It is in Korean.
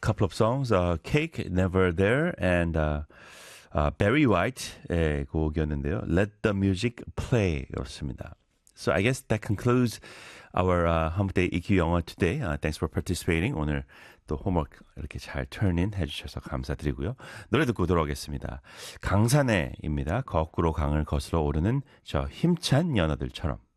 couple of songs, Cake, Never There, and Barry White의 곡이었는데요. Let the Music Play 였습니다. So I guess that concludes our Hump Day EQ 영어 today. Thanks for participating. 오늘 또 홈워크 이렇게 잘 턴인 해주셔서 감사드리고요. 노래 듣고 돌아오겠습니다. 강산해입니다. 거꾸로 강을 거슬러 오르는 저 힘찬 연어들처럼.